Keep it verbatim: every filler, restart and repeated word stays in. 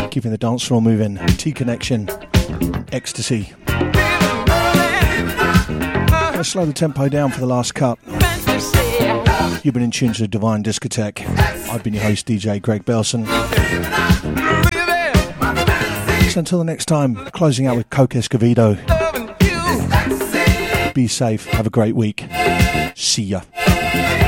keeping the dance floor moving. T-Connection, Ecstasy. Let's slow the tempo down for the last cut. You've been in tune to the Divine Discotheque. I've been your host, D J Greg Belson. So until the next time, closing out with Coke Escovedo. Be safe, have a great week. See ya.